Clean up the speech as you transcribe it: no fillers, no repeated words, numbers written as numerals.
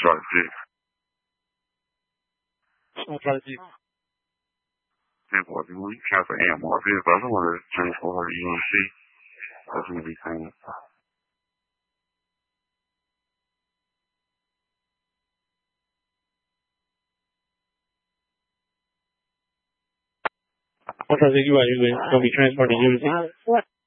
try to do. I'll try to do. Example, if you want to try for AMR, if it doesn't want to change over to UNC, that's going to be kind of. I'll try to think about it. It's going to be transferred to UNC.